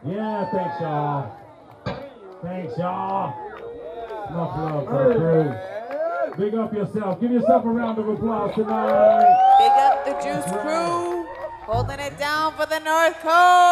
Yeah, thanks, y'all. Thanks, y'all. Enough love for the crew. Big up yourself. Give yourself a round of applause tonight. Big up the Juice Crew, holding it down for the North Coast.